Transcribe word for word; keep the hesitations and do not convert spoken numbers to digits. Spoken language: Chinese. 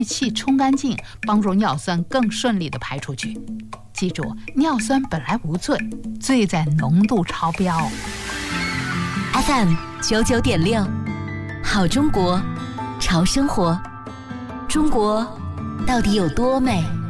气冲干净，帮助尿酸更顺利地排出去。记住，尿酸本来无罪，罪在浓度超标。 F M 九九点六，好中国，潮生活。中国到底有多美？